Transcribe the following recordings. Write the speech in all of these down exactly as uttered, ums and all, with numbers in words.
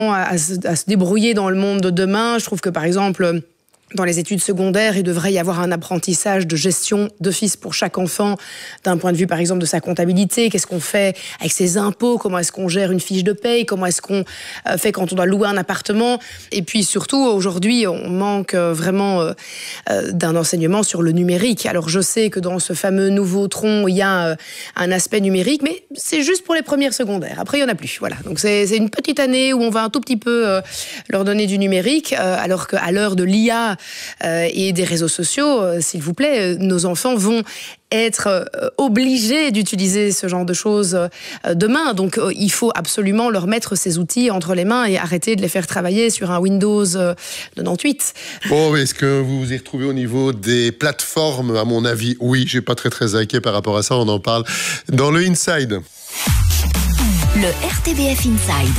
à, à, se, à se débrouiller dans le monde de demain. Je trouve que, par exemple, dans les études secondaires, il devrait y avoir un apprentissage de gestion d'office pour chaque enfant, d'un point de vue, par exemple, de sa comptabilité. Qu'est-ce qu'on fait avec ses impôts? Comment est-ce qu'on gère une fiche de paye? Comment est-ce qu'on fait quand on doit louer un appartement? Et puis surtout, aujourd'hui, on manque vraiment d'un enseignement sur le numérique. Alors, je sais que dans ce fameux nouveau tronc, il y a un aspect numérique, mais c'est juste pour les premières secondaires. Après, il n'y en a plus. Voilà. Donc, c'est, c'est une petite année où on va un tout petit peu leur donner du numérique, alors qu'à l'heure de l'I A, Euh, et des réseaux sociaux, euh, s'il vous plaît, euh, nos enfants vont être euh, obligés d'utiliser ce genre de choses euh, demain. Donc, euh, il faut absolument leur mettre ces outils entre les mains et arrêter de les faire travailler sur un Windows euh, quatre-vingt-dix-huit. Bon, est-ce que vous vous y retrouvez au niveau des plateformes? À mon avis, oui, je ne suis pas très très inquiet par rapport à ça. On en parle dans le Inside. Le R T B F Inside.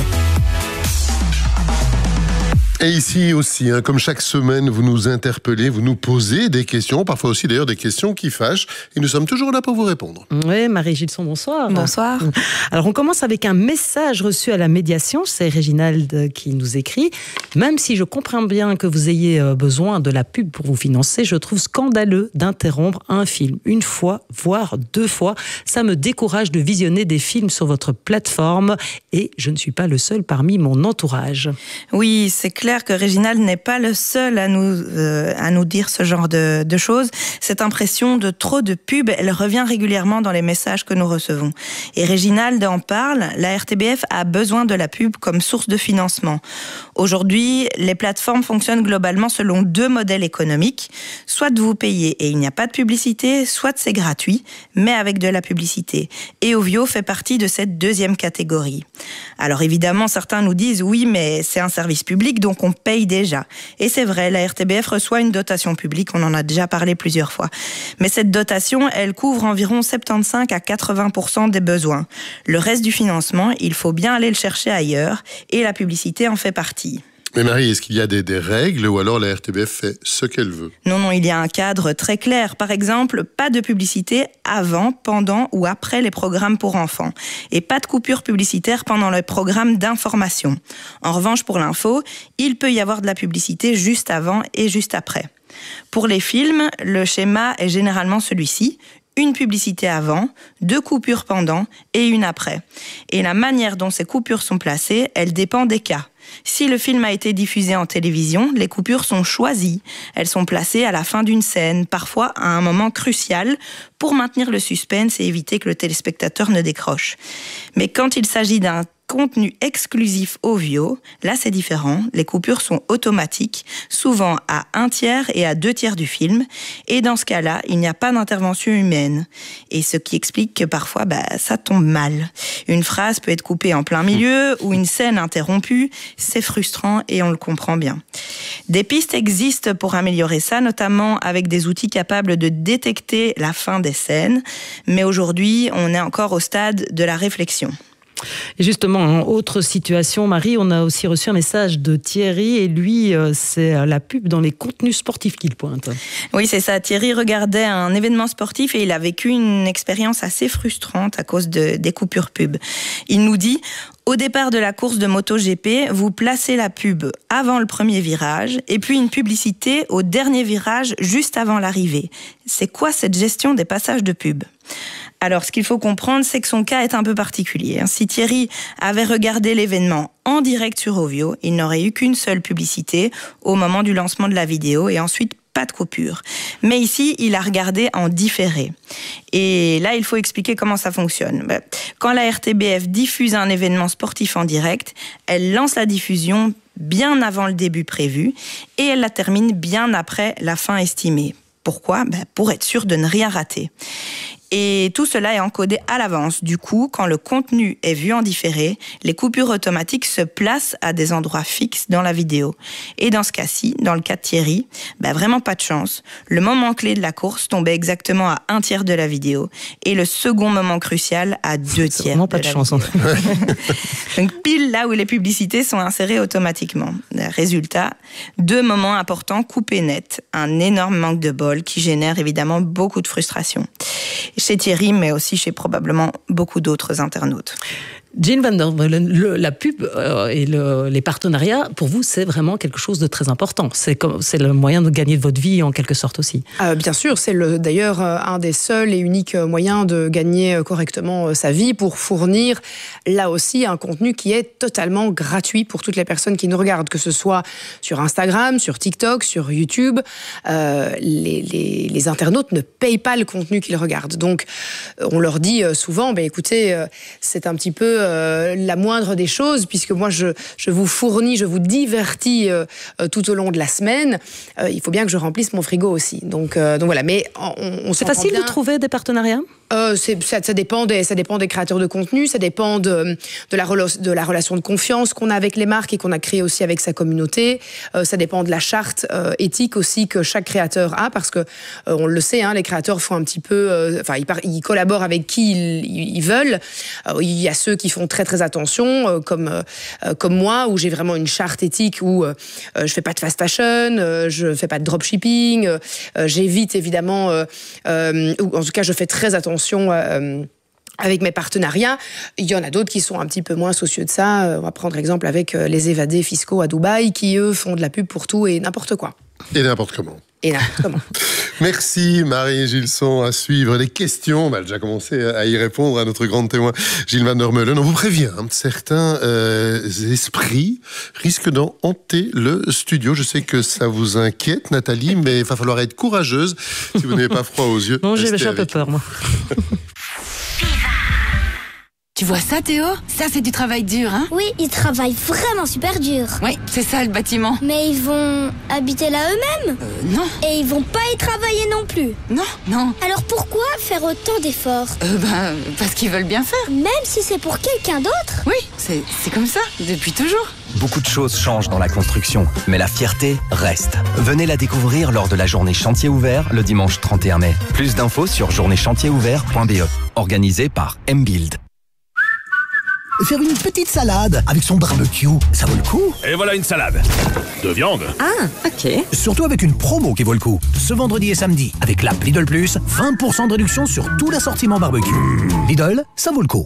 Et ici aussi, hein, comme chaque semaine, vous nous interpellez, vous nous posez des questions, parfois aussi d'ailleurs des questions qui fâchent, et nous sommes toujours là pour vous répondre. Oui, Marie Gilson, bonsoir. Bonsoir. Alors on commence avec un message reçu à la médiation, c'est Réginald qui nous écrit. Même si je comprends bien que vous ayez besoin de la pub pour vous financer, je trouve scandaleux d'interrompre un film une fois, voire deux fois. Ça me décourage de visionner des films sur votre plateforme, et je ne suis pas le seul parmi mon entourage. Oui, c'est clair que Réginald n'est pas le seul à nous, euh, à nous dire ce genre de, de choses. Cette impression de trop de pub, elle revient régulièrement dans les messages que nous recevons. Et Réginald en parle, la R T B F a besoin de la pub comme source de financement. Aujourd'hui, les plateformes fonctionnent globalement selon deux modèles économiques. Soit vous payez et il n'y a pas de publicité, soit c'est gratuit, mais avec de la publicité. Et Ovio fait partie de cette deuxième catégorie. Alors évidemment, certains nous disent « oui, mais c'est un service public, donc on paye déjà ». Et c'est vrai, la R T B F reçoit une dotation publique, on en a déjà parlé plusieurs fois. Mais cette dotation, elle couvre environ soixante-quinze à quatre-vingts pour cent des besoins. Le reste du financement, il faut bien aller le chercher ailleurs, et la publicité en fait partie. Mais Marie, est-ce qu'il y a des, des règles ou alors la R T B F fait ce qu'elle veut? Non, non, il y a un cadre très clair. Par exemple, pas de publicité avant, pendant ou après les programmes pour enfants. Et pas de coupure publicitaire pendant les programmes d'information. En revanche, pour l'info, il peut y avoir de la publicité juste avant et juste après. Pour les films, le schéma est généralement celui-ci. Une publicité avant, deux coupures pendant et une après. Et la manière dont ces coupures sont placées, elle dépend des cas. Si le film a été diffusé en télévision, les coupures sont choisies. Elles sont placées à la fin d'une scène, parfois à un moment crucial, pour maintenir le suspense et éviter que le téléspectateur ne décroche. Mais quand il s'agit d'un contenu exclusif Ovio, là c'est différent. Les coupures sont automatiques, souvent à un tiers et à deux tiers du film. Et dans ce cas-là, il n'y a pas d'intervention humaine. Et ce qui explique que parfois, bah, ça tombe mal. Une phrase peut être coupée en plein milieu ou une scène interrompue. C'est frustrant et on le comprend bien. Des pistes existent pour améliorer ça, notamment avec des outils capables de détecter la fin des scènes. Mais aujourd'hui, on est encore au stade de la réflexion. Et justement, en autre situation, Marie, on a aussi reçu un message de Thierry et lui, c'est la pub dans les contenus sportifs qu'il pointe. Oui, c'est ça. Thierry regardait un événement sportif et il a vécu une expérience assez frustrante à cause de, des coupures pub. Il nous dit... Au départ de la course de MotoGP, vous placez la pub avant le premier virage et puis une publicité au dernier virage juste avant l'arrivée. C'est quoi cette gestion des passages de pub ? Alors, ce qu'il faut comprendre, c'est que son cas est un peu particulier. Si Thierry avait regardé l'événement en direct sur Ovio, il n'aurait eu qu'une seule publicité au moment du lancement de la vidéo et ensuite pas de coupure. Mais ici, il a regardé en différé. Et là, il faut expliquer comment ça fonctionne. Quand la R T B F diffuse un événement sportif en direct, elle lance la diffusion bien avant le début prévu et elle la termine bien après la fin estimée. Pourquoi ? Ben, pour être sûr de ne rien rater. Et tout cela est encodé à l'avance. Du coup, quand le contenu est vu en différé, les coupures automatiques se placent à des endroits fixes dans la vidéo. Et dans ce cas-ci, dans le cas de Thierry, bah vraiment pas de chance. Le moment clé de la course tombait exactement à un tiers de la vidéo et le second moment crucial à deux C'est tiers. vraiment pas de, de chance. Donc pile là où les publicités sont insérées automatiquement. Résultat, deux moments importants coupés net. Un énorme manque de bol qui génère évidemment beaucoup de frustration. Chez Thierry, mais aussi chez probablement beaucoup d'autres internautes. Jill van der Meulen, le, la pub euh, et le, les partenariats, pour vous, c'est vraiment quelque chose de très important. C'est, comme, c'est le moyen de gagner de votre vie en quelque sorte aussi. Euh, bien sûr, c'est le, d'ailleurs euh, un des seuls et uniques moyens de gagner correctement euh, sa vie pour fournir là aussi un contenu qui est totalement gratuit pour toutes les personnes qui nous regardent, que ce soit sur Instagram, sur TikTok, sur YouTube. Euh, les, les, les internautes ne payent pas le contenu qu'ils regardent. Donc, on leur dit euh, souvent, bah, écoutez, euh, c'est un petit peu Euh, la moindre des choses, puisque moi je, je vous fournis, je vous divertis euh, euh, tout au long de la semaine, euh, il faut bien que je remplisse mon frigo aussi. Donc, euh, donc voilà, mais on, on C'est facile bien. de trouver des partenariats ? Euh, c'est, ça, ça, dépend des, ça dépend des créateurs de contenu, ça dépend de, de, la, rela- de la relation de confiance qu'on a avec les marques et qu'on a créée aussi avec sa communauté. Euh, ça dépend de la charte euh, éthique aussi que chaque créateur a, parce que euh, on le sait, hein, les créateurs font un petit peu, enfin euh, ils, par, ils collaborent avec qui ils, ils veulent. Euh, il y a ceux qui font très très attention, euh, comme euh, comme moi, où j'ai vraiment une charte éthique où euh, je fais pas de fast fashion, euh, je fais pas de dropshipping, euh, j'évite évidemment, euh, euh, ou en tout cas je fais très attention Euh, avec mes partenariats. Il y en a d'autres qui sont un petit peu moins soucieux de ça. On va prendre exemple avec les évadés fiscaux à Dubaï qui, eux, font de la pub pour tout et n'importe quoi. Et n'importe comment. Et n'importe comment. Merci Marie Gilson. À suivre les questions. On a déjà commencé à y répondre à notre grande témoin Jill van der Meulen. On vous prévient, hein, certains euh, esprits risquent d'en hanter le studio. Je sais que ça vous inquiète, Nathalie, mais il va falloir être courageuse si vous n'avez pas froid aux yeux. Non, j'ai, j'ai un peu peur, moi. Tu vois ça, Théo? Ça, c'est du travail dur, hein? Oui, ils travaillent vraiment super dur. Oui, c'est ça, le bâtiment. Mais ils vont habiter là eux-mêmes? Euh, non. Et ils vont pas y travailler non plus? Non, non. Alors pourquoi faire autant d'efforts? Euh, ben, parce qu'ils veulent bien faire. Même si c'est pour quelqu'un d'autre? Oui, c'est, c'est comme ça, depuis toujours. Beaucoup de choses changent dans la construction, mais la fierté reste. Venez la découvrir lors de la journée chantier ouvert le dimanche trente et un mai. Plus d'infos sur journée chantier ouvert point b e, organisée par M-Build. Faire une petite salade avec son barbecue, ça vaut le coup. Et voilà une salade de viande. Ah, ok. Surtout avec une promo qui vaut le coup. Ce vendredi et samedi, avec l'app Lidl Plus, vingt pour cent de réduction sur tout l'assortiment barbecue. Lidl, ça vaut le coup.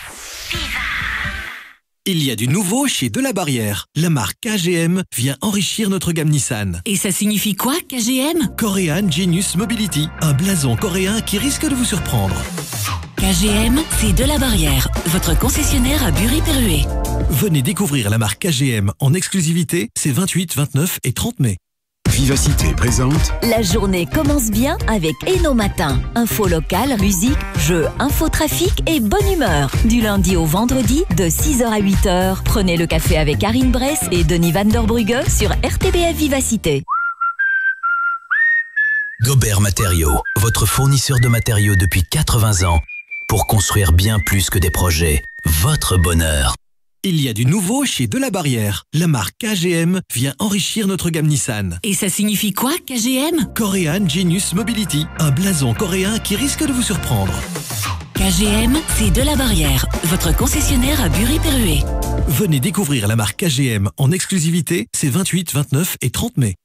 Il y a du nouveau chez Delabarrière. La marque K G M vient enrichir notre gamme Nissan. Et ça signifie quoi, K G M? Korean Genius Mobility, un blason coréen qui risque de vous surprendre. K G M, c'est Delabarrière, votre concessionnaire à Bury-Perruet. Venez découvrir la marque K G M en exclusivité ces vingt-huit, vingt-neuf et trente mai. Vivacité présente. La journée commence bien avec Eno Matin. Info locale, musique, jeux, infotrafic et bonne humeur. Du lundi au vendredi, de six heures à huit heures. Prenez le café avec Karine Bress et Denis Van der Brugge sur R T B F Vivacité. Gobert Matériaux, votre fournisseur de matériaux depuis quatre-vingts ans. Pour construire bien plus que des projets. Votre bonheur. Il y a du nouveau chez Delabarrière. La marque K G M vient enrichir notre gamme Nissan. Et ça signifie quoi, K G M? Korean Genius Mobility, un blason coréen qui risque de vous surprendre. K G M, c'est Delabarrière, votre concessionnaire à Bury-Perruet. Venez découvrir la marque K G M en exclusivité ces vingt-huit, vingt-neuf et trente mai.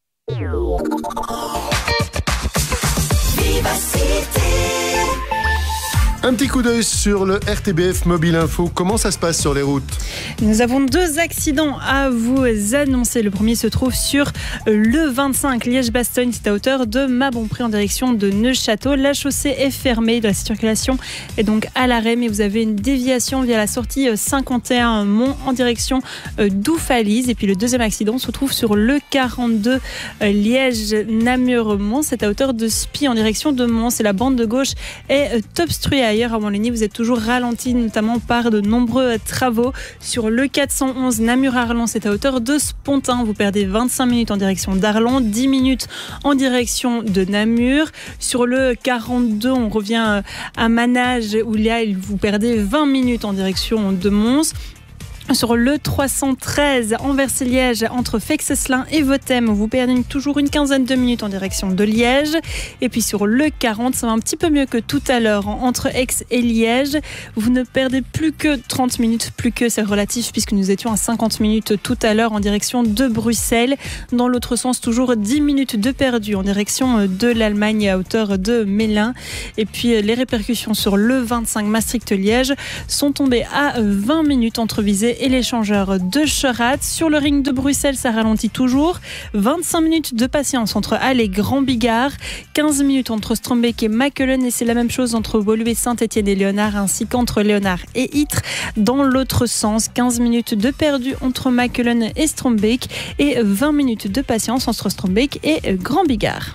Un petit coup d'œil sur le R T B F Mobile Info. Comment ça se passe sur les routes? Nous avons deux accidents à vous annoncer. Le premier se trouve sur le vingt-cinq Liège-Bastogne. C'est à hauteur de Mabompré en direction de Neufchâteau. La chaussée est fermée. La circulation est donc à l'arrêt. Mais vous avez une déviation via la sortie cinquante et un Mont en direction d'Oufalise. Et puis le deuxième accident se trouve sur le quarante-deux Liège-Namur-Mons. C'est à hauteur de Spie en direction de Mons. Et la bande de gauche est obstruée. Ailleurs, à Montligny, vous êtes toujours ralenti, notamment par de nombreux travaux. Sur le quatre cent onze Namur-Arlon, c'est à hauteur de Spontin. Vous perdez vingt-cinq minutes en direction d'Arlon, dix minutes en direction de Namur. Sur le quarante-deux, on revient à Manage, où là, vous perdez vingt minutes en direction de Mons. Sur le trois cent treize, Anvers-Liège, entre Feix-Esselin et Vothème, vous perdez toujours une quinzaine de minutes en direction de Liège. Et puis sur le quarante, ça va un petit peu mieux que tout à l'heure, entre Aix et Liège. Vous ne perdez plus que trente minutes, plus que c'est relatif, puisque nous étions à cinquante minutes tout à l'heure en direction de Bruxelles. Dans l'autre sens, toujours dix minutes de perdu en direction de l'Allemagne à hauteur de Mélin. Et puis les répercussions sur le vingt-cinq, Maastricht-Liège, sont tombées à vingt minutes entre Visé et l'échangeur de Cherat. Sur le ring de Bruxelles, ça ralentit toujours. vingt-cinq minutes de patience entre Halle et Grand Bigard. quinze minutes entre Strombeek et Makelen. Et c'est la même chose entre Woluwe, Saint-Étienne et Léonard, ainsi qu'entre Léonard et Ytre. Dans l'autre sens, quinze minutes de perdu entre Makelen et Strombeek. Et vingt minutes de patience entre Strombeek et Grand Bigard.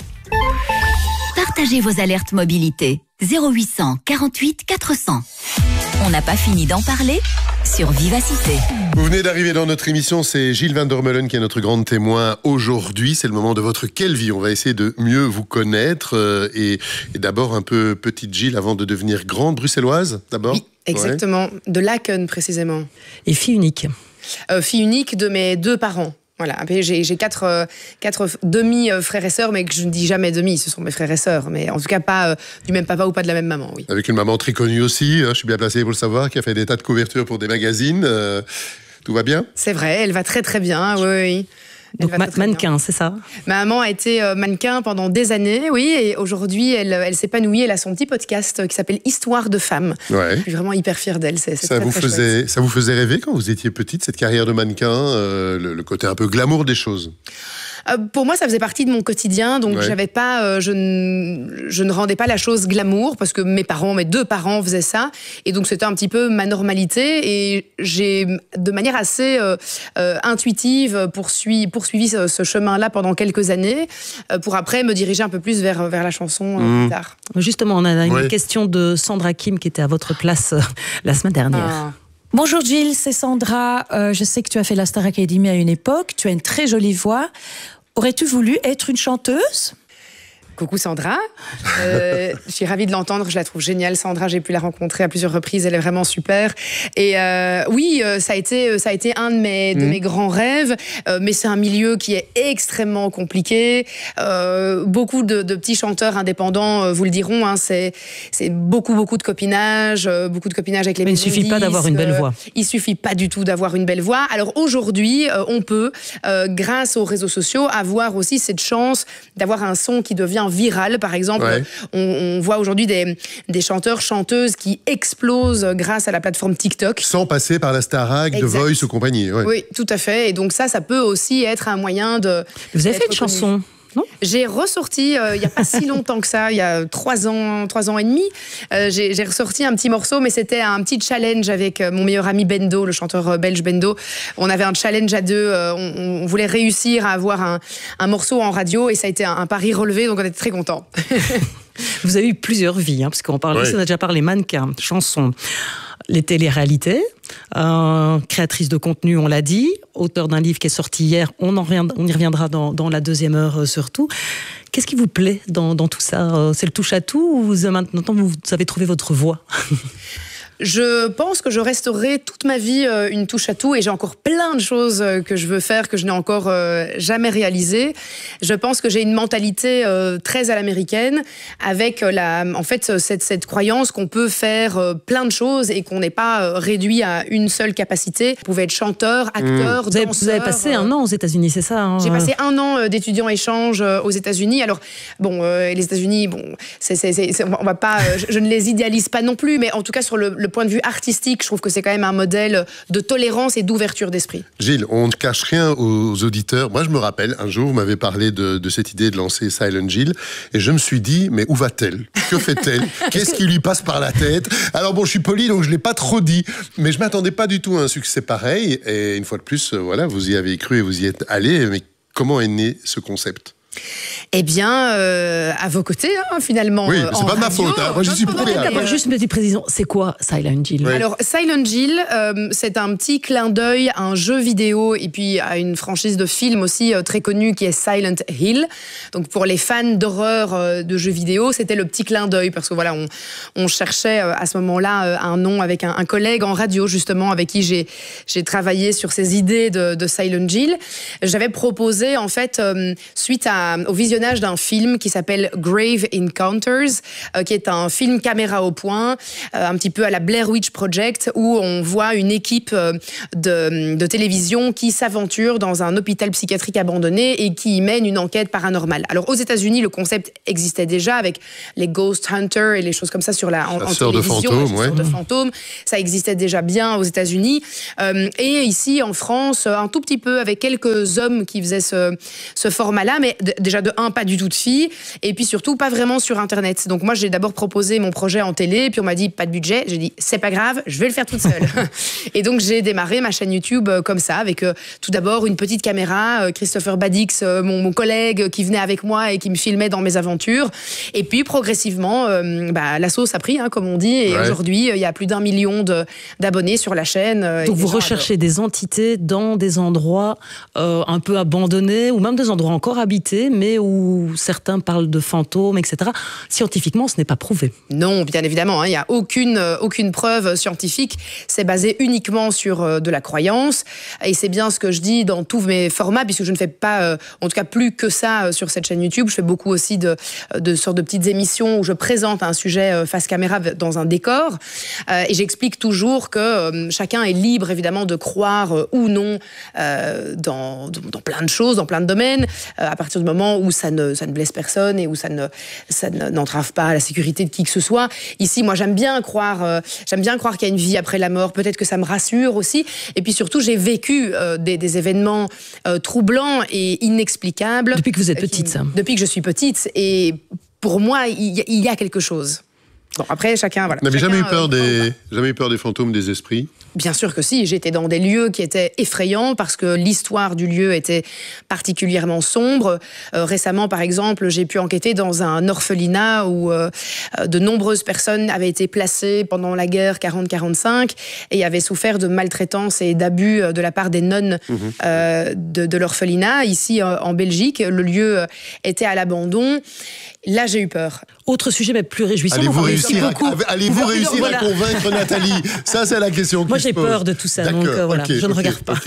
Partagez vos alertes mobilité. zéro huit cent quarante-huit quatre cents. On n'a pas fini d'en parler sur Vivacité. Vous venez d'arriver dans notre émission, c'est Gilles Van der Meulen qui est notre grand témoin aujourd'hui. C'est le moment de votre Quelle vie. On va essayer de mieux vous connaître. Euh, et, et d'abord un peu petite Gilles avant de devenir grande bruxelloise, d'abord. Oui, exactement. Ouais. De Laken, précisément. Et fille unique. Euh, fille unique de mes deux parents. Voilà, j'ai, j'ai quatre, euh, quatre demi-frères et sœurs, mais que je ne dis jamais demi, ce sont mes frères et sœurs, mais en tout cas pas euh, du même papa ou pas de la même maman, oui. Avec une maman très connue aussi, hein, je suis bien placé pour le savoir, qui a fait des tas de couvertures pour des magazines. Euh, tout va bien ? C'est vrai, elle va très très bien, oui, oui. Donc ma- mannequin, c'est ça ? Ma maman a été euh, mannequin pendant des années, oui, et aujourd'hui elle, elle s'épanouit, elle a son petit podcast qui s'appelle Histoire de femmes. Ouais. Je suis vraiment hyper fière d'elle, c'est, c'est ça très, vous très faisait, chouette. Ça vous faisait rêver quand vous étiez petite, cette carrière de mannequin, euh, le, le côté un peu glamour des choses ? Euh, pour moi, ça faisait partie de mon quotidien, donc ouais. j'avais pas, euh, je, ne, je ne rendais pas la chose glamour parce que mes parents, mes deux parents faisaient ça, et donc c'était un petit peu ma normalité. Et j'ai, de manière assez euh, euh, intuitive, poursuivi, poursuivi ce, ce chemin-là pendant quelques années, euh, pour après me diriger un peu plus vers vers la chanson euh, mmh. plus tard. Justement, on a une ouais. question de Sandra Kim qui était à votre place euh, la semaine dernière. Ah. Bonjour Gilles, c'est Sandra. Euh, je sais que tu as fait la Star Academy à une époque. Tu as une très jolie voix. Aurais-tu voulu être une chanteuse ? Coucou Sandra, euh, je suis ravie de l'entendre, je la trouve géniale Sandra, j'ai pu la rencontrer à plusieurs reprises, elle est vraiment super. Et euh, oui, euh, ça a été ça a été un de mes de mmh. mes grands rêves, euh, mais c'est un milieu qui est extrêmement compliqué. Euh, beaucoup de, de petits chanteurs indépendants euh, vous le diront, hein, c'est c'est beaucoup beaucoup de copinage, euh, beaucoup de copinage avec les. Mais il ne suffit pas d'avoir une belle voix. Euh, il suffit pas du tout d'avoir une belle voix. Alors aujourd'hui, euh, on peut, euh, grâce aux réseaux sociaux, avoir aussi cette chance d'avoir un son qui devient viral, par exemple. Ouais. On, on voit aujourd'hui des, des chanteurs, chanteuses qui explosent grâce à la plateforme TikTok. Sans passer par la Starac, The Voice ou compagnie. Ouais. Oui, tout à fait. Et donc ça, ça peut aussi être un moyen de... Vous avez fait une chanson ? Non ? J'ai ressorti, euh, il n'y a pas si longtemps que ça, il y a trois ans, trois ans et demi, euh, j'ai, j'ai ressorti un petit morceau, mais c'était un petit challenge avec euh, mon meilleur ami Bendo, le chanteur euh, belge Bendo. On avait un challenge à deux, euh, on, on voulait réussir à avoir un, un morceau en radio, et ça a été un, un pari relevé, donc on était très contents. Vous avez eu plusieurs vies, hein, parce qu'on parle, ouais. on a déjà parlé mannequin, chansons, les téléréalités, euh, créatrice de contenu, on l'a dit, auteur d'un livre qui est sorti hier, on, en revient, on y reviendra dans, dans la deuxième heure euh, surtout. Qu'est-ce qui vous plaît dans, dans tout ça ? C'est le touche-à-tout ou vous, maintenant vous avez trouvé votre voix ? Je pense que je resterai toute ma vie euh, une touche à tout, et j'ai encore plein de choses euh, que je veux faire que je n'ai encore euh, jamais réalisées. Je pense que j'ai une mentalité euh, très à l'américaine, avec euh, la, en fait cette, cette croyance qu'on peut faire euh, plein de choses et qu'on n'est pas euh, réduit à une seule capacité. Vous pouvez être chanteur, acteur, mmh. vous, avez, danseur. Vous avez passé euh, un an aux États-Unis, c'est ça hein, J'ai passé un an euh, d'étudiant échange euh, aux États-Unis. Alors bon, euh, les États-Unis, bon, c'est, c'est, c'est, c'est, on va pas, euh, je, je ne les idéalise pas non plus, mais en tout cas sur le, le point de vue artistique, je trouve que c'est quand même un modèle de tolérance et d'ouverture d'esprit. Gilles, on ne cache rien aux auditeurs. Moi, je me rappelle, un jour, vous m'avez parlé de, de cette idée de lancer Silent Gilles, et je me suis dit, mais où va-t-elle ? Que fait-elle ? Qu'est-ce qui lui passe par la tête ? Alors bon, je suis poli, donc je ne l'ai pas trop dit, mais je ne m'attendais pas du tout à un succès pareil, et une fois de plus, voilà, vous y avez cru et vous y êtes allé, mais comment est né ce concept ? Eh bien, euh, à vos côtés, hein, finalement. Oui, euh, c'est pas de ma faute. Hein. Moi, je suis pour rien. D'abord, juste une petite précision. C'est quoi Silent Hill? Oui. Alors, Silent Hill, euh, c'est un petit clin d'œil à un jeu vidéo et puis à une franchise de films aussi euh, très connue qui est Silent Hill. Donc, pour les fans d'horreur euh, de jeux vidéo, c'était le petit clin d'œil parce que voilà, on, on cherchait euh, à ce moment-là euh, un nom avec un, un collègue en radio, justement, avec qui j'ai, j'ai travaillé sur ces idées de, de Silent Hill. J'avais proposé, en fait, euh, suite à, au visionnage d'un film qui s'appelle Grave Encounters, euh, qui est un film caméra au point, euh, un petit peu à la Blair Witch Project, où on voit une équipe euh, de, de télévision qui s'aventure dans un hôpital psychiatrique abandonné et qui y mène une enquête paranormale. Alors aux États-Unis, le concept existait déjà avec les Ghost Hunters et les choses comme ça sur la en, en télévision, de fantômes, ouais. de fantômes. Ça existait déjà bien aux États-Unis. Euh, et ici en France, un tout petit peu avec quelques hommes qui faisaient ce, ce format-là, mais d- déjà de un, pas du tout de filles, et puis surtout pas vraiment sur Internet. Donc moi, j'ai d'abord proposé mon projet en télé, puis on m'a dit pas de budget. J'ai dit c'est pas grave, je vais le faire toute seule. Et donc j'ai démarré ma chaîne YouTube euh, comme ça, avec euh, tout d'abord une petite caméra, euh, Christopher Badix, euh, mon, mon collègue euh, qui venait avec moi et qui me filmait dans mes aventures. Et puis progressivement, euh, bah, la sauce a pris, hein, comme on dit, et ouais. aujourd'hui, il y a plus d'un million de, d'abonnés sur la chaîne. Euh, Donc vous recherchez adorent. des entités dans des endroits euh, un peu abandonnés, ou même des endroits encore habités, mais où où certains parlent de fantômes, et cetera. Scientifiquement, ce n'est pas prouvé. Non, bien évidemment, hein, il n'y a aucune, euh, aucune preuve scientifique. C'est basé uniquement sur euh, de la croyance. Et c'est bien ce que je dis dans tous mes formats, puisque je ne fais pas, euh, en tout cas plus que ça euh, sur cette chaîne YouTube. Je fais beaucoup aussi de, de sortes de petites émissions où je présente un sujet euh, face caméra dans un décor. Euh, et j'explique toujours que euh, chacun est libre, évidemment, de croire euh, ou non euh, dans, dans plein de choses, dans plein de domaines, euh, à partir du moment où ça ne, ça ne blesse personne et où ça, ne, ça ne, n'entrave pas à la sécurité de qui que ce soit. Ici, moi, j'aime bien croire, euh, j'aime bien croire qu'il y a une vie après la mort. Peut-être que ça me rassure aussi. Et puis surtout, j'ai vécu euh, des, des événements euh, troublants et inexplicables. Depuis que vous êtes petite, ça. Depuis que je suis petite. Et pour moi, il y, il y a quelque chose. Bon, après, chacun, voilà. Vous n'avez chacun, jamais eu peur euh, des, jamais eu peur des fantômes, des esprits? Bien sûr que si, j'étais dans des lieux qui étaient effrayants parce que l'histoire du lieu était particulièrement sombre. Euh, récemment, par exemple, j'ai pu enquêter dans un orphelinat où euh, de nombreuses personnes avaient été placées pendant la guerre quarante quarante-cinq et avaient souffert de maltraitance et d'abus de la part des nonnes mmh. euh, de, de l'orphelinat. Ici, en Belgique, le lieu était à l'abandon. Là, j'ai eu peur. Autre sujet, mais plus réjouissant. Allez-vous réussir, à, allez-vous réussir voilà. à convaincre Nathalie? Ça, c'est la question que Moi, je j'ai pose. peur de tout ça, donc euh, voilà, okay, je ne okay, regarde pas. Okay.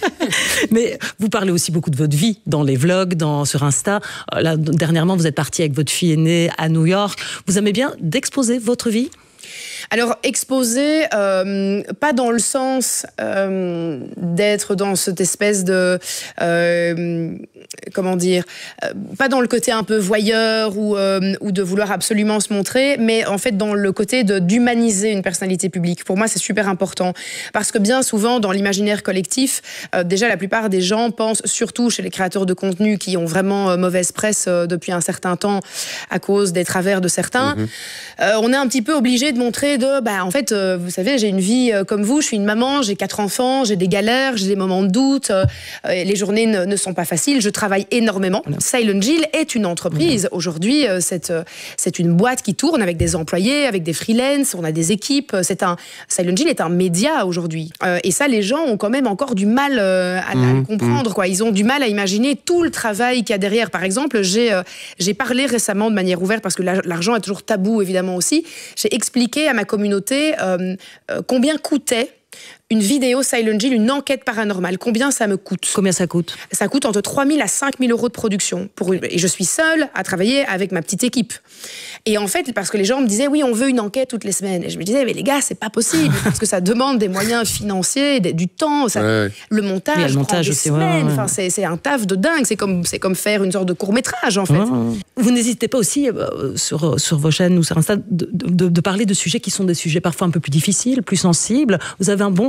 Mais vous parlez aussi beaucoup de votre vie dans les vlogs, dans, sur Insta. Là, dernièrement, vous êtes partie avec votre fille aînée à New York. Vous aimez bien d'exposer votre vie ? Alors, exposer, euh, pas dans le sens euh, d'être dans cette espèce de... Euh, comment dire euh, pas dans le côté un peu voyeur ou, euh, ou de vouloir absolument se montrer, mais en fait dans le côté de, d'humaniser une personnalité publique. Pour moi, c'est super important. Parce que bien souvent, dans l'imaginaire collectif, euh, déjà la plupart des gens pensent, surtout chez les créateurs de contenu qui ont vraiment euh, mauvaise presse euh, depuis un certain temps à cause des travers de certains, mmh. euh, on est un petit peu obligé de montrer de, bah, en fait, euh, vous savez, j'ai une vie euh, comme vous, je suis une maman, j'ai quatre enfants, j'ai des galères, j'ai des moments de doute, euh, les journées ne, ne sont pas faciles, je travaille énormément. Voilà. Silent Hill est une entreprise. Voilà. Aujourd'hui, euh, c'est, euh, c'est une boîte qui tourne avec des employés, avec des freelances, on a des équipes. C'est un, Silent Hill est un média aujourd'hui. Euh, et ça, les gens ont quand même encore du mal euh, à, mmh, à le comprendre. Mmh. Quoi. Ils ont du mal à imaginer tout le travail qu'il y a derrière. Par exemple, j'ai, euh, j'ai parlé récemment de manière ouverte, parce que l'argent est toujours tabou, évidemment aussi. J'ai expliqué à ma communauté euh, euh, combien coûtait une vidéo Silent Hill, une enquête paranormale. Combien ça me coûte ? Combien ça coûte ? Ça coûte entre trois mille à cinq mille euros de production. Pour une... Et je suis seule à travailler avec ma petite équipe. Et en fait, parce que les gens me disaient, oui, on veut une enquête toutes les semaines. Et je me disais, mais les gars, c'est pas possible. Parce que ça demande des moyens financiers, des, du temps. Ça... Ouais. Le montage, oui, le montage prend des aussi, semaines. Ouais, ouais. Enfin, c'est, c'est un taf de dingue. C'est comme, c'est comme faire une sorte de court-métrage, en fait. Ouais, ouais. Vous n'hésitez pas aussi, euh, sur, sur vos chaînes ou sur Insta, de, de, de parler de sujets qui sont des sujets parfois un peu plus difficiles, plus sensibles. Vous avez un bon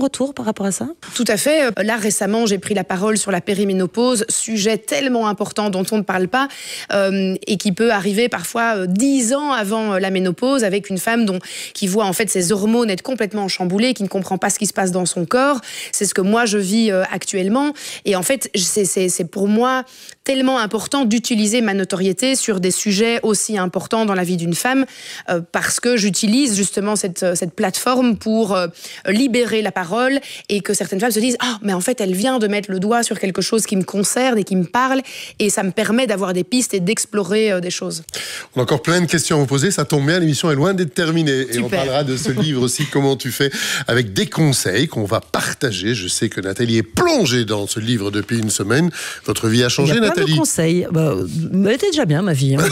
retours par rapport à ça? Tout à fait. Là, récemment, j'ai pris la parole sur la périménopause, sujet tellement important dont on ne parle pas euh, et qui peut arriver parfois dix ans avant la ménopause avec une femme dont, qui voit en fait ses hormones être complètement chamboulées, qui ne comprend pas ce qui se passe dans son corps. C'est ce que moi, je vis euh, actuellement. Et en fait, c'est, c'est, c'est pour moi tellement important d'utiliser ma notoriété sur des sujets aussi importants dans la vie d'une femme euh, parce que j'utilise justement cette, cette plateforme pour euh, libérer la parole et que certaines femmes se disent « Ah, mais en fait, elle vient de mettre le doigt sur quelque chose qui me concerne et qui me parle et ça me permet d'avoir des pistes et d'explorer euh, des choses. » On a encore plein de questions à vous poser, ça tombe bien, l'émission est loin d'être terminée. Super. Et on parlera de ce livre aussi, Comment tu fais, avec des conseils qu'on va partager. Je sais que Nathalie est plongée dans ce livre depuis une semaine. Votre vie a changé, Nathalie? De conseils. Bah, elle était déjà bien, ma vie. Hein.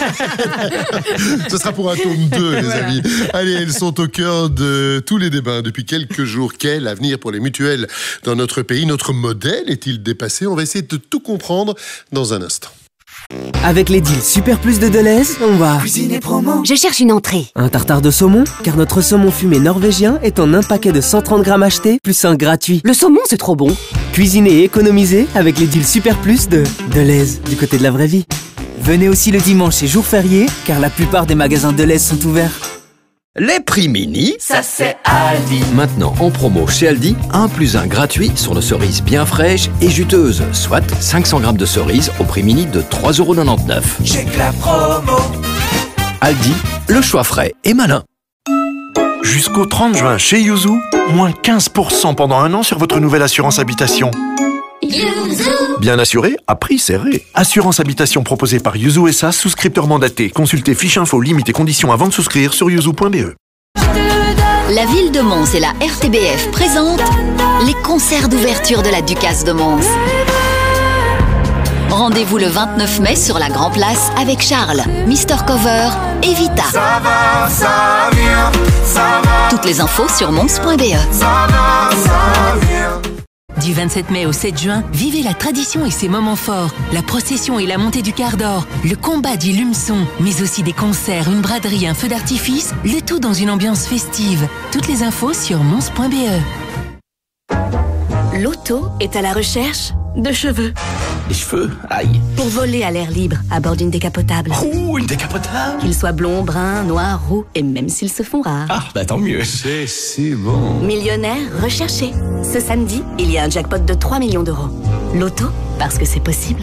Ce sera pour un tome deux, les voilà. amis. Allez, elles sont au cœur de tous les débats depuis quelques jours. Quel avenir pour les mutuelles dans notre pays? Notre modèle est-il dépassé? On va essayer de tout comprendre dans un instant. Avec les deals Super Plus de Deleuze, on va cuisiner promo. Je cherche une entrée. Un tartare de saumon, car notre saumon fumé norvégien est en un paquet de cent trente grammes acheté, plus un gratuit. Le saumon, c'est trop bon. Cuisiner et économiser avec les deals Super Plus de Deleuze, du côté de la vraie vie. Venez aussi le dimanche et jour férié, car la plupart des magasins Deleuze sont ouverts. Les prix mini, ça c'est Aldi. Maintenant en promo chez Aldi, un plus un gratuit sur nos cerises bien fraîches et juteuses, soit cinq cents grammes de cerises au prix mini de trois euros quatre-vingt-dix-neuf. Check la promo. Aldi, le choix frais et malin. Jusqu'au trente juin chez Yuzu, moins quinze pour cent pendant un an sur votre nouvelle assurance habitation. Yuzu. Bien assuré, à prix serré. Assurance habitation proposée par Yuzu S A, souscripteur mandaté. Consultez fiche info, limites et conditions avant de souscrire sur yuzu point b e. La ville de Mons et la R T B F présentent les concerts d'ouverture de la Ducasse de Mons. Rendez-vous le vingt-neuf mai sur la Grand Place avec Charles, Mister Cover et Vita. Ça va, ça vient, ça va. Toutes les infos sur mons point b e. Ça va, ça vient. Du vingt-sept mai au sept juin, vivez la tradition et ses moments forts. La procession et la montée du quart d'or, le combat du lumeçon, mais aussi des concerts, une braderie, un feu d'artifice, le tout dans une ambiance festive. Toutes les infos sur mons point b e. L'auto est à la recherche de cheveux. Les cheveux, aïe. Pour voler à l'air libre à bord d'une décapotable. Ouh, une décapotable. Qu'ils soient blonds, bruns, noirs, roux et même s'ils se font rares. Ah, bah tant mieux. C'est si bon. Millionnaire recherché. Ce samedi, il y a un jackpot de trois millions d'euros. L'auto, parce que c'est possible.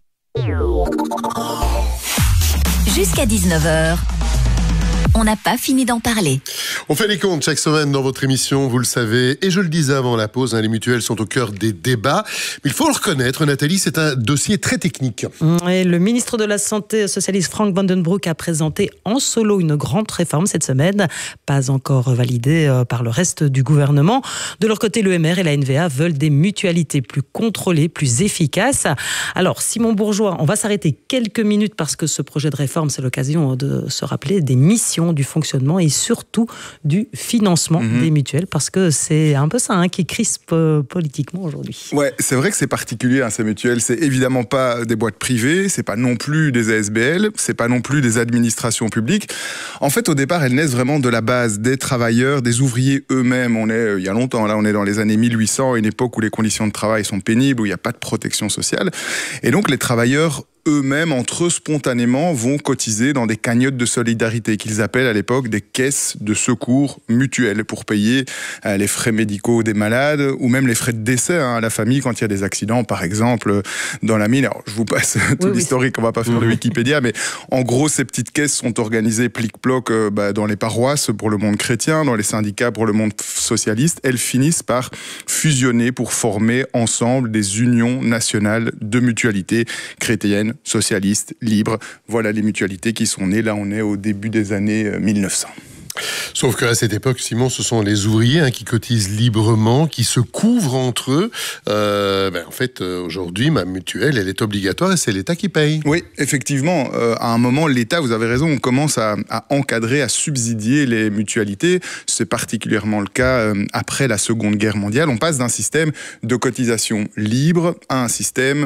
Jusqu'à dix-neuf heures. On n'a pas fini d'en parler. On fait les comptes chaque semaine dans votre émission, vous le savez. Et je le disais avant la pause, hein, les mutuelles sont au cœur des débats. Mais il faut le reconnaître, Nathalie, c'est un dossier très technique. Et le ministre de la Santé socialiste Frank Vandenbroek a présenté en solo une grande réforme cette semaine, pas encore validée par le reste du gouvernement. De leur côté, l'E M R et la N V A veulent des mutualités plus contrôlées, plus efficaces. Alors, Simon Bourgeois, on va s'arrêter quelques minutes parce que ce projet de réforme, c'est l'occasion de se rappeler des missions, du fonctionnement et surtout du financement mmh. des mutuelles, parce que c'est un peu ça hein, qui crispe euh, politiquement aujourd'hui. Ouais, c'est vrai que c'est particulier hein, ces mutuelles. C'est évidemment pas des boîtes privées, c'est pas non plus des A S B L, c'est pas non plus des administrations publiques. En fait, au départ, elles naissent vraiment de la base des travailleurs, des ouvriers eux-mêmes. On est euh, il y a longtemps, là, on est dans les années mille huit cents, une époque où les conditions de travail sont pénibles, où il n'y a pas de protection sociale, et donc les travailleurs eux-mêmes, entre eux, spontanément, vont cotiser dans des cagnottes de solidarité qu'ils appellent à l'époque des caisses de secours mutuelles pour payer euh, les frais médicaux des malades ou même les frais de décès hein, à la famille quand il y a des accidents, par exemple, dans la mine. Alors, je vous passe tout oui, l'historique, oui. On va pas faire de Wikipédia, mais en gros, ces petites caisses sont organisées plic-ploc euh, bah, dans les paroisses pour le monde chrétien, dans les syndicats pour le monde socialiste. Elles finissent par fusionner pour former ensemble des unions nationales de mutualité chrétiennes, socialistes, libres. Voilà les mutualités qui sont nées. Là, on est au début des années mille neuf cents. Sauf qu'à cette époque, Simon, ce sont les ouvriers hein, qui cotisent librement, qui se couvrent entre eux. Euh, ben, en fait, aujourd'hui, ma mutuelle, elle est obligatoire et c'est l'État qui paye. Oui, effectivement. Euh, à un moment, l'État, vous avez raison, on commence à, à encadrer, à subsidier les mutualités. C'est particulièrement le cas euh, après la Seconde Guerre mondiale. On passe d'un système de cotisation libre à un système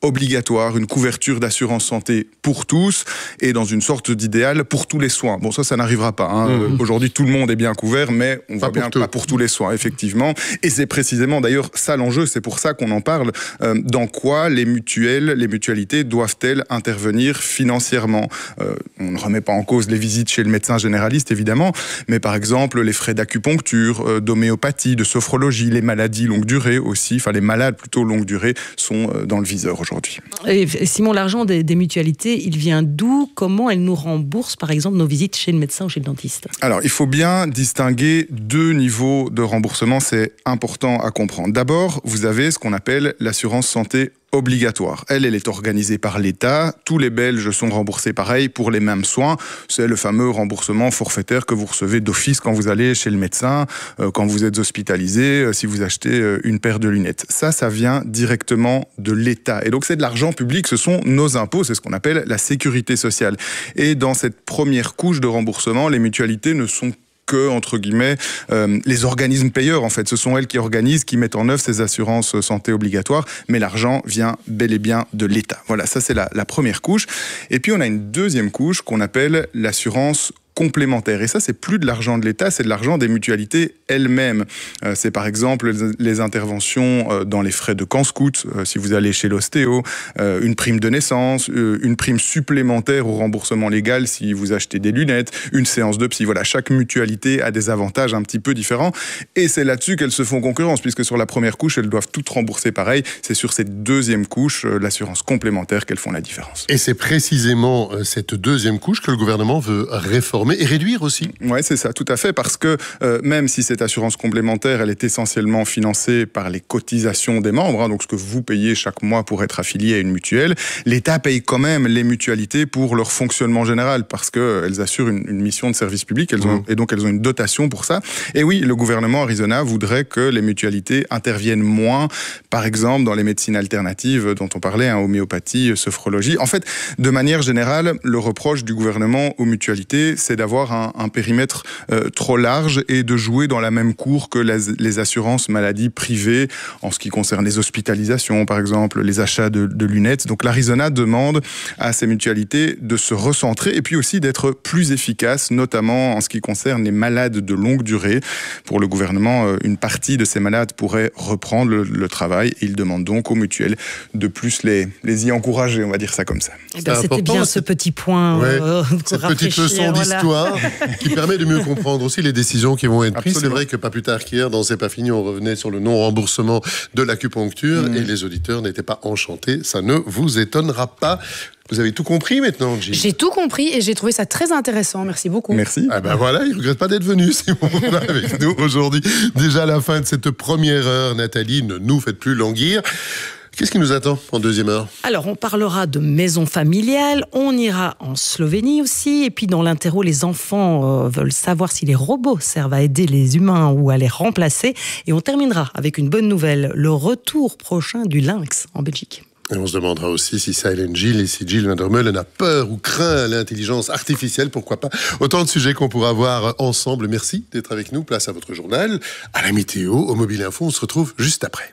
obligatoire, une couverture d'assurance santé pour tous et dans une sorte d'idéal pour tous les soins. Bon, ça, ça n'arrivera pas. Hein. Mmh. Aujourd'hui, tout le monde est bien couvert, mais on voit bien pas pour tous les soins, effectivement. Et c'est précisément d'ailleurs ça l'enjeu, c'est pour ça qu'on en parle. Euh, dans quoi les mutuelles, les mutualités doivent-elles intervenir financièrement ? euh, On ne remet pas en cause les visites chez le médecin généraliste, évidemment, mais par exemple les frais d'acupuncture, euh, d'homéopathie, de sophrologie, les maladies longue durée aussi, enfin les malades plutôt longue durée sont euh, dans le viseur aujourd'hui. Et Simon, l'argent des, des mutualités, il vient d'où ? Comment elles nous remboursent, par exemple, nos visites chez le médecin ou chez le dentiste ? Alors, il faut bien distinguer deux niveaux de remboursement, c'est important à comprendre. D'abord, vous avez ce qu'on appelle l'assurance santé obligatoire. Elle, elle est organisée par l'État. Tous les Belges sont remboursés pareil pour les mêmes soins. C'est le fameux remboursement forfaitaire que vous recevez d'office quand vous allez chez le médecin, euh, quand vous êtes hospitalisé, euh, si vous achetez euh, une paire de lunettes. Ça, ça vient directement de l'État. Et donc, c'est de l'argent public, ce sont nos impôts, c'est ce qu'on appelle la sécurité sociale. Et dans cette première couche de remboursement, les mutualités ne sont que, entre guillemets, euh, les organismes payeurs, en fait. Ce sont elles qui organisent, qui mettent en œuvre ces assurances santé obligatoires, mais l'argent vient bel et bien de l'État. Voilà, ça c'est la, la première couche. Et puis on a une deuxième couche qu'on appelle l'assurance complémentaire. Et ça, c'est plus de l'argent de l'État, c'est de l'argent des mutualités elles-mêmes. Euh, c'est par exemple les interventions euh, dans les frais de camp scout, euh, si vous allez chez l'ostéo, euh, une prime de naissance, euh, une prime supplémentaire au remboursement légal si vous achetez des lunettes, une séance de psy. Voilà, chaque mutualité a des avantages un petit peu différents. Et c'est là-dessus qu'elles se font concurrence, puisque sur la première couche, elles doivent toutes rembourser pareil. C'est sur cette deuxième couche, euh, l'assurance complémentaire, qu'elles font la différence. Et c'est précisément euh, cette deuxième couche que le gouvernement veut réformer et réduire aussi. Oui, c'est ça, tout à fait, parce que euh, même si cette assurance complémentaire, elle est essentiellement financée par les cotisations des membres, hein, donc ce que vous payez chaque mois pour être affilié à une mutuelle, l'État paye quand même les mutualités pour leur fonctionnement général, parce qu'elles assurent une, une mission de service public, elles ont, mmh. et donc elles ont une dotation pour ça. Et oui, le gouvernement Arizona voudrait que les mutualités interviennent moins, par exemple, dans les médecines alternatives dont on parlait, hein, homéopathie, sophrologie. En fait, de manière générale, le reproche du gouvernement aux mutualités, c'est d'avoir un, un périmètre euh, trop large et de jouer dans la même cour que les, les assurances maladies privées en ce qui concerne les hospitalisations, par exemple, les achats de, de lunettes. Donc l'Arizona demande à ces mutualités de se recentrer et puis aussi d'être plus efficaces, notamment en ce qui concerne les malades de longue durée. Pour le gouvernement, euh, une partie de ces malades pourrait reprendre le, le travail et il demande donc aux mutuelles de plus les, les y encourager, on va dire ça comme ça. Eh ben, c'était bien ce petit point. Ouais, euh, cette petite leçon voilà. d'histoire qui permet de mieux comprendre aussi les décisions qui vont être prises. Absolument. C'est vrai que pas plus tard qu'hier, dans C'est pas fini, on revenait sur le non-remboursement de l'acupuncture mmh. et les auditeurs n'étaient pas enchantés. Ça ne vous étonnera pas. Vous avez tout compris maintenant, Gilles ? J'ai tout compris et j'ai trouvé ça très intéressant. Merci beaucoup. Merci. Ah ben voilà, il ne regrette pas d'être venu, Simon, avec nous aujourd'hui. Déjà à la fin de cette première heure, Nathalie, ne nous faites plus languir. Qu'est-ce qui nous attend en deuxième heure ? Alors, on parlera de maison familiale, on ira en Slovénie aussi, et puis dans l'interro, les enfants euh, veulent savoir si les robots servent à aider les humains ou à les remplacer. Et on terminera avec une bonne nouvelle, le retour prochain du lynx en Belgique. Et on se demandera aussi si Silent Gilles et si Gilles Van der Meulen a peur ou craint l'intelligence artificielle, pourquoi pas. Autant de sujets qu'on pourra voir ensemble. Merci d'être avec nous. Place à votre journal, à la météo, au Mobile Info. On se retrouve juste après.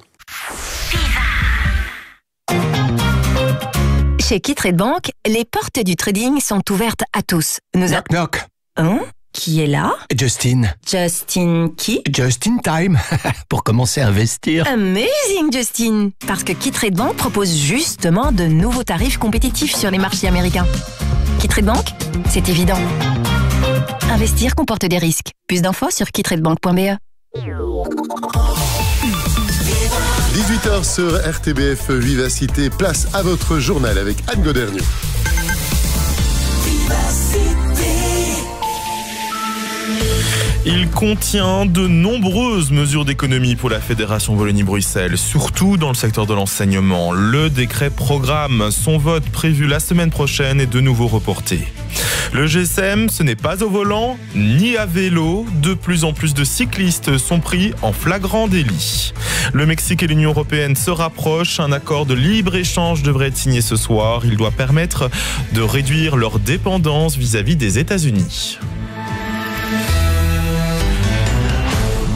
Chez Kitrade Bank, les portes du trading sont ouvertes à tous. Nous knock a... knock. Hein ? Qui est là ? Justin. Justin qui ? Just in time. Pour commencer à investir. Amazing, Justin. Parce que Kitrade Bank propose justement de nouveaux tarifs compétitifs sur les marchés américains. Kitrade Bank, c'est évident. Investir comporte des risques. Plus d'infos sur kittradebank point b e. dix-huit heures sur R T B F Vivacité. Place à votre journal avec Anne Godernion. Il contient de nombreuses mesures d'économie pour la Fédération Wallonie-Bruxelles, surtout dans le secteur de l'enseignement. Le décret programme, son vote prévu la semaine prochaine est de nouveau reporté. Le G S M, ce n'est pas au volant ni à vélo. De plus en plus de cyclistes sont pris en flagrant délit. Le Mexique et l'Union européenne se rapprochent. Un accord de libre-échange devrait être signé ce soir. Il doit permettre de réduire leur dépendance vis-à-vis des États-Unis.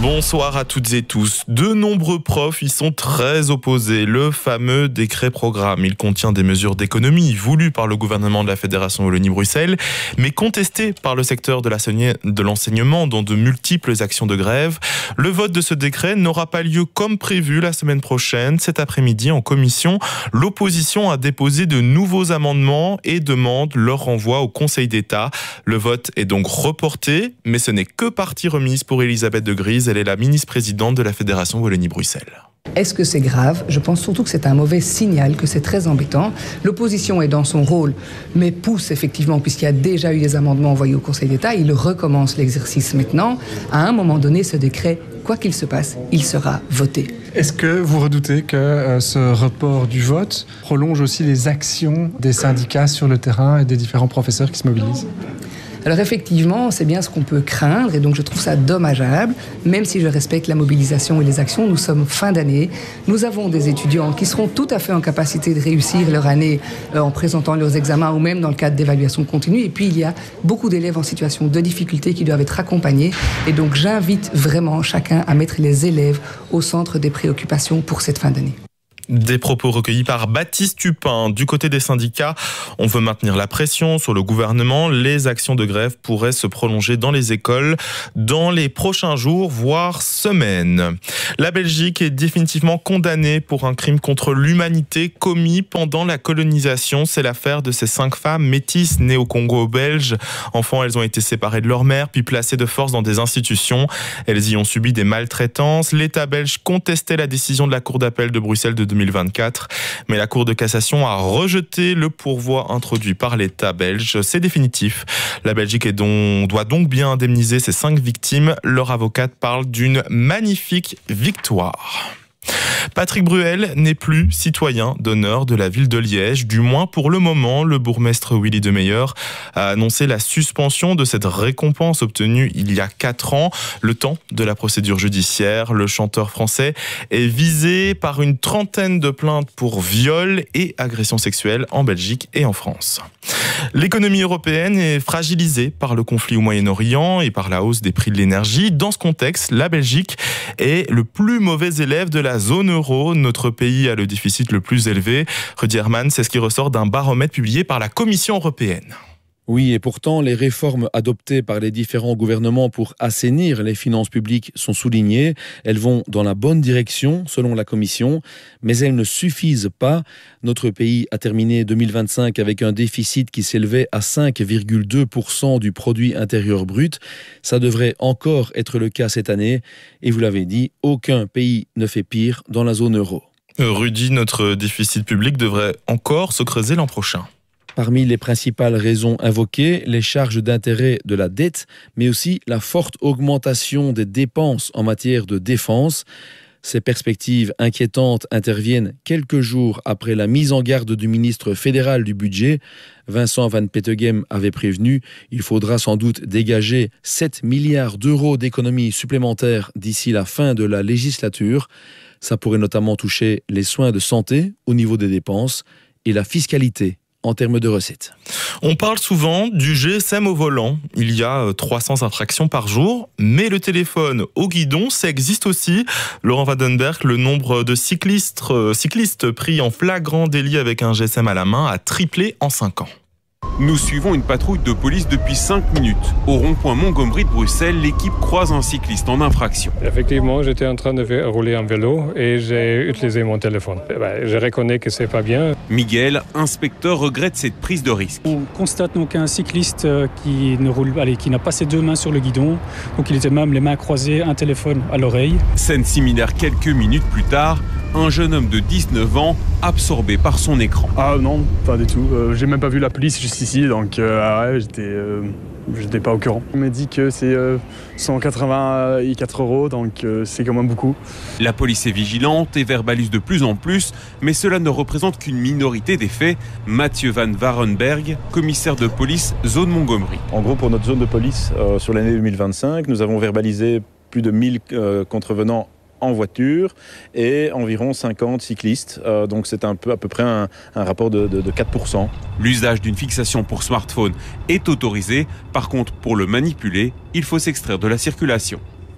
Bonsoir à toutes et tous. De nombreux profs y sont très opposés. Le fameux décret programme, il contient des mesures d'économie voulues par le gouvernement de la Fédération Wallonie-Bruxelles, mais contestées par le secteur de l'enseignement dans de multiples actions de grève. Le vote de ce décret n'aura pas lieu comme prévu la semaine prochaine. Cet après-midi, en commission, l'opposition a déposé de nouveaux amendements et demande leur renvoi au Conseil d'État. Le vote est donc reporté, mais ce n'est que partie remise pour Elisabeth de Gries. Elle est la ministre-présidente de la Fédération Wallonie-Bruxelles. Est-ce que c'est grave? Je pense surtout que c'est un mauvais signal, que c'est très embêtant. L'opposition est dans son rôle, mais pousse effectivement, puisqu'il y a déjà eu des amendements envoyés au Conseil d'État, il recommence l'exercice maintenant. À un moment donné, ce décret, quoi qu'il se passe, il sera voté. Est-ce que vous redoutez que euh, ce report du vote prolonge aussi les actions des syndicats sur le terrain et des différents professeurs qui se mobilisent ? Alors effectivement, c'est bien ce qu'on peut craindre et donc je trouve ça dommageable, même si je respecte la mobilisation et les actions. Nous sommes fin d'année, nous avons des étudiants qui seront tout à fait en capacité de réussir leur année euh, en présentant leurs examens ou même dans le cadre d'évaluation continue. Et puis il y a beaucoup d'élèves en situation de difficulté qui doivent être accompagnés. Et donc j'invite vraiment chacun à mettre les élèves au centre des préoccupations pour cette fin d'année. Des propos recueillis par Baptiste Tupin. Du côté des syndicats, on veut maintenir la pression sur le gouvernement. Les actions de grève pourraient se prolonger dans les écoles dans les prochains jours, voire semaines. La Belgique est définitivement condamnée pour un crime contre l'humanité commis pendant la colonisation. C'est l'affaire de ces cinq femmes métisses nées au Congo belge. Enfants, elles ont été séparées de leur mère, puis placées de force dans des institutions. Elles y ont subi des maltraitances. L'État belge contestait la décision de la Cour d'appel de Bruxelles de deux mille vingt-quatre, mais la Cour de cassation a rejeté le pourvoi introduit par l'État belge. C'est définitif. La Belgique est donc, doit donc bien indemniser ces cinq victimes. Leur avocate parle d'une magnifique victoire. Patrick Bruel n'est plus citoyen d'honneur de la ville de Liège. Du moins pour le moment, le bourgmestre Willy de Meyer a annoncé la suspension de cette récompense obtenue il y a quatre ans. Le temps de la procédure judiciaire, le chanteur français est visé par une trentaine de plaintes pour viol et agression sexuelle en Belgique et en France. L'économie européenne est fragilisée par le conflit au Moyen-Orient et par la hausse des prix de l'énergie. Dans ce contexte, la Belgique est le plus mauvais élève de la zone euro. Notre pays a le déficit le plus élevé. Rudy Herman, c'est ce qui ressort d'un baromètre publié par la Commission européenne. Oui, et pourtant, les réformes adoptées par les différents gouvernements pour assainir les finances publiques sont soulignées. Elles vont dans la bonne direction, selon la Commission, mais elles ne suffisent pas. Notre pays a terminé deux mille vingt-cinq avec un déficit qui s'élevait à cinq virgule deux pour cent du produit intérieur brut. Ça devrait encore être le cas cette année. Et vous l'avez dit, aucun pays ne fait pire dans la zone euro. Rudy, notre déficit public devrait encore se creuser l'an prochain. Parmi les principales raisons invoquées, les charges d'intérêt de la dette, mais aussi la forte augmentation des dépenses en matière de défense. Ces perspectives inquiétantes interviennent quelques jours après la mise en garde du ministre fédéral du budget. Vincent Van Petegem avait prévenu, il faudra sans doute dégager sept milliards d'euros d'économies supplémentaires d'ici la fin de la législature. Ça pourrait notamment toucher les soins de santé au niveau des dépenses et la fiscalité en termes de recettes. On parle souvent du G S M au volant. Il y a trois cents infractions par jour, mais le téléphone au guidon, ça existe aussi. Laurent Wadenberg, le nombre de cyclistes, euh, cyclistes pris en flagrant délit avec un G S M à la main a triplé en cinq ans. Nous suivons une patrouille de police depuis cinq minutes. Au rond-point Montgomery de Bruxelles, l'équipe croise un cycliste en infraction. Effectivement, j'étais en train de rouler en vélo et j'ai utilisé mon téléphone. Ben, je reconnais que c'est pas bien. Miguel, inspecteur, regrette cette prise de risque. On constate donc un cycliste qui ne roule, allez, qui n'a pas ses deux mains sur le guidon. Donc il était même les mains croisées, un téléphone à l'oreille. Scène similaire quelques minutes plus tard. Un jeune homme de dix-neuf ans absorbé par son écran. Ah non, pas du tout. Euh, j'ai même pas vu la police juste ici, donc euh, ah ouais, j'étais, euh, j'étais pas au courant. On m'a dit que c'est euh, cent quatre-vingt-quatre euros, donc euh, c'est quand même beaucoup. La police est vigilante et verbalise de plus en plus, mais cela ne représente qu'une minorité des faits. Mathieu Van Warenberg, commissaire de police zone Montgomery. En gros, pour notre zone de police, euh, sur l'année deux mille vingt-cinq, nous avons verbalisé plus de mille euh, contrevenants en voiture et environ cinquante cyclistes. Euh, donc c'est un peu, à peu près un, un rapport de, de, de quatre pour cent. L'usage d'une fixation pour smartphone est autorisé. Par contre, pour le manipuler, il faut s'extraire de la circulation.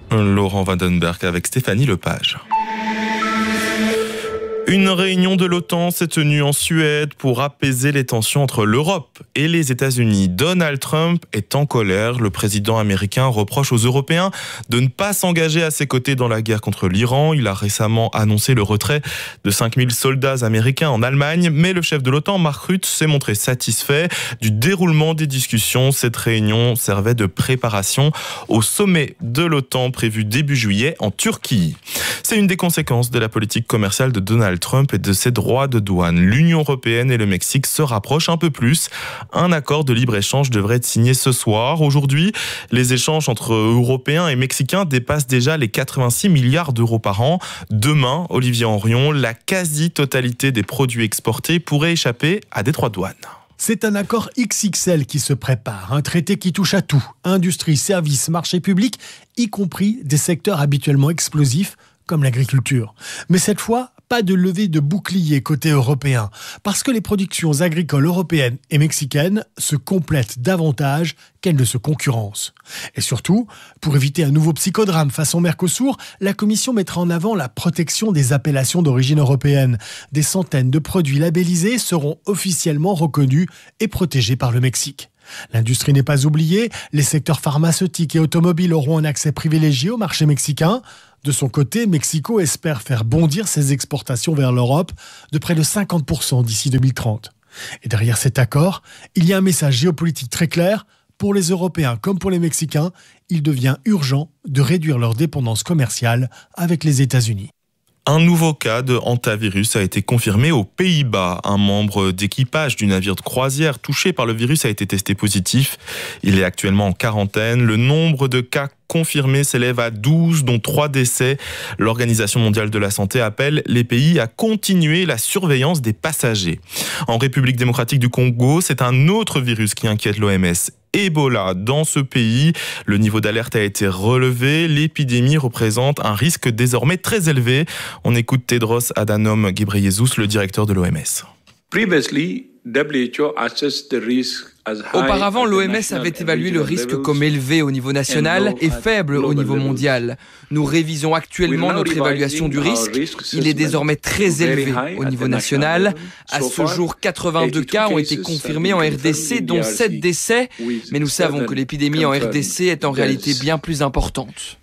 Laurent Vandenberg avec Stéphanie Lepage. Une réunion de l'OTAN s'est tenue en Suède pour apaiser les tensions entre l'Europe et les États-Unis. Donald Trump est en colère. Le président américain reproche aux Européens de ne pas s'engager à ses côtés dans la guerre contre l'Iran. Il a récemment annoncé le retrait de cinq mille soldats américains en Allemagne. Mais le chef de l'OTAN, Mark Rutte, s'est montré satisfait du déroulement des discussions. Cette réunion servait de préparation au sommet de l'OTAN prévu début juillet en Turquie. C'est une des conséquences de la politique commerciale de Donald Trump et de ses droits de douane. L'Union européenne et le Mexique se rapprochent un peu plus. Un accord de libre-échange devrait être signé ce soir. Aujourd'hui, les échanges entre Européens et Mexicains dépassent déjà les quatre-vingt-six milliards d'euros par an. Demain, Olivier Henrion, la quasi-totalité des produits exportés pourrait échapper à des droits de douane. C'est un accord X X L qui se prépare, un traité qui touche à tout, industrie, services, marché public, y compris des secteurs habituellement explosifs comme l'agriculture. Mais cette fois, pas de levée de bouclier côté européen, parce que les productions agricoles européennes et mexicaines se complètent davantage qu'elles ne se concurrencent. Et surtout, pour éviter un nouveau psychodrame façon Mercosur, la Commission mettra en avant la protection des appellations d'origine européenne. Des centaines de produits labellisés seront officiellement reconnus et protégés par le Mexique. L'industrie n'est pas oubliée, les secteurs pharmaceutiques et automobiles auront un accès privilégié au marché mexicain. De son côté, Mexico espère faire bondir ses exportations vers l'Europe de près de cinquante pour cent d'ici deux mille trente. Et derrière cet accord, il y a un message géopolitique très clair. Pour les Européens comme pour les Mexicains, il devient urgent de réduire leur dépendance commerciale avec les États-Unis. Un nouveau cas de hantavirus a été confirmé aux Pays-Bas. Un membre d'équipage du navire de croisière touché par le virus a été testé positif. Il est actuellement en quarantaine. Le nombre de cas confirmés s'élève à douze, dont trois décès. L'Organisation mondiale de la santé appelle les pays à continuer la surveillance des passagers. En République démocratique du Congo, c'est un autre virus qui inquiète l'O M S. Ebola. Dans ce pays, le niveau d'alerte a été relevé. L'épidémie représente un risque désormais très élevé. On écoute Tedros Adhanom Ghebreyesus, le directeur de l'O M S. Previously, W H O assessed the risk. Auparavant, l'O M S avait évalué le risque comme élevé au niveau national et faible au niveau mondial. Nous révisons actuellement notre évaluation du risque. Il est désormais très élevé au niveau national. À ce jour, quatre-vingt-deux cas ont été confirmés en R D C, dont sept décès. Mais nous savons que l'épidémie en R D C est en réalité bien plus importante.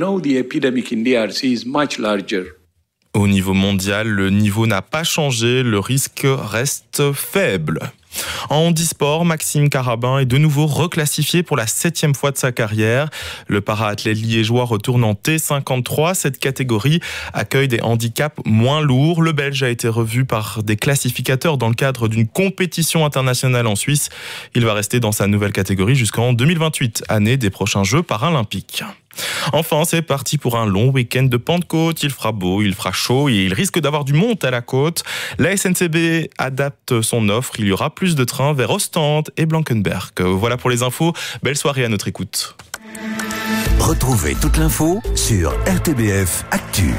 Au niveau mondial, le niveau n'a pas changé, le risque reste faible. En handisport, Maxime Carabin est de nouveau reclassifié pour la septième fois de sa carrière. Le para-athlète liégeois retourne en T cinquante-trois. Cette catégorie accueille des handicaps moins lourds. Le Belge a été revu par des classificateurs dans le cadre d'une compétition internationale en Suisse. Il va rester dans sa nouvelle catégorie jusqu'en deux mille vingt-huit, année des prochains Jeux paralympiques. Enfin, c'est parti pour un long week-end de Pentecôte. Il fera beau, il fera chaud et il risque d'avoir du monde à la côte. La S N C B adapte son offre. Il y aura plus de trains vers Ostende et Blankenberg. Voilà pour les infos. Belle soirée à notre écoute. Retrouvez toute l'info sur R T B F Actu.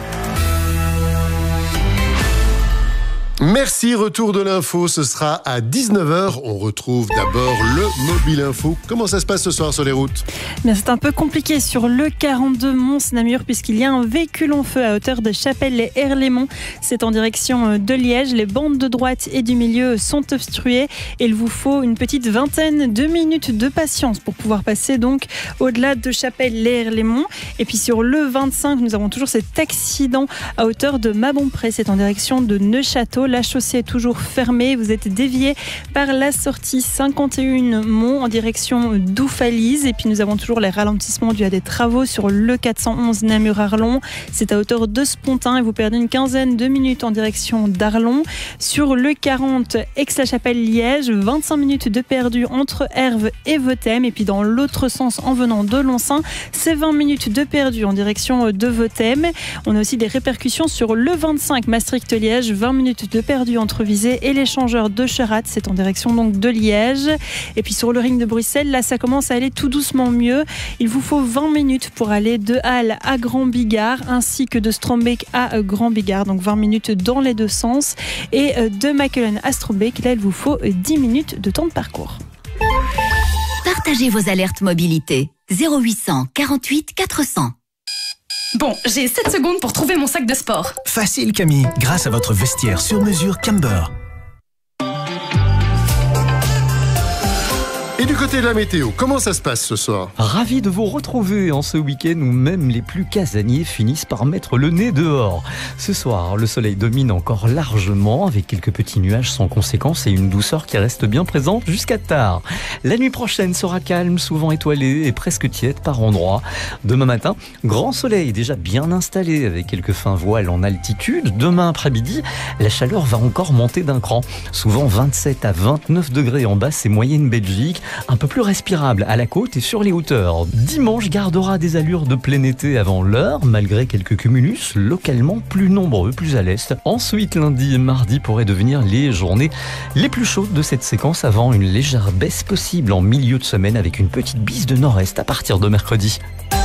Merci, retour de l'info, ce sera à dix-neuf heures. On retrouve d'abord le Mobile Info. Comment ça se passe ce soir sur les routes ? Bien, c'est un peu compliqué sur le quarante-deux Mons-Namur puisqu'il y a un véhicule en feu à hauteur de Chapelle-les-Herlémont. C'est en direction de Liège. Les bandes de droite et du milieu sont obstruées et il vous faut une petite vingtaine de minutes de patience pour pouvoir passer donc au-delà de Chapelle-les-Herlémont. Et puis sur le vingt-cinq, nous avons toujours cet accident à hauteur de Mabompré. C'est en direction de Neufchâteau. La chaussée est toujours fermée. Vous êtes dévié par la sortie cinquante et un Mont en direction d'Oufalise. Et puis nous avons toujours les ralentissements dus à des travaux sur le quatre cent onze Namur-Arlon. C'est à hauteur de Spontin et vous perdez une quinzaine de minutes en direction d'Arlon. Sur le quarante Aix-la-Chapelle-Liège, vingt-cinq minutes de perdu entre Herve et Vethème. Et puis dans l'autre sens en venant de Lonsin, c'est vingt minutes de perdu en direction de Vethème. On a aussi des répercussions sur le vingt-cinq Maastricht-Liège, vingt minutes de perdu entre Visé et l'échangeur de Cherat, c'est en direction donc de Liège. Et puis sur le ring de Bruxelles, là ça commence à aller tout doucement mieux. Il vous faut vingt minutes pour aller de Halle à Grand-Bigard ainsi que de Strombeek à Grand-Bigard, donc vingt minutes dans les deux sens. Et de Mechelen à Strombeek, là il vous faut dix minutes de temps de parcours. Partagez vos alertes mobilité. zéro huit cent quarante-huit quatre cents. Bon, j'ai sept secondes pour trouver mon sac de sport. Facile Camille, grâce à votre vestiaire sur mesure Camber. Et du côté de la météo, comment ça se passe ce soir? Ravi de vous retrouver en ce week-end où même les plus casaniers finissent par mettre le nez dehors. Ce soir, le soleil domine encore largement avec quelques petits nuages sans conséquence et une douceur qui reste bien présente jusqu'à tard. La nuit prochaine sera calme, souvent étoilée et presque tiède par endroits. Demain matin, grand soleil déjà bien installé avec quelques fins voiles en altitude. Demain après-midi, la chaleur va encore monter d'un cran. Souvent vingt-sept à vingt-neuf degrés en basse et moyenne Belgique. Un peu plus respirable à la côte et sur les hauteurs. Dimanche gardera des allures de plein été avant l'heure, malgré quelques cumulus localement plus nombreux, plus à l'est. Ensuite, lundi et mardi pourraient devenir les journées les plus chaudes de cette séquence avant une légère baisse possible en milieu de semaine avec une petite bise de nord-est à partir de mercredi.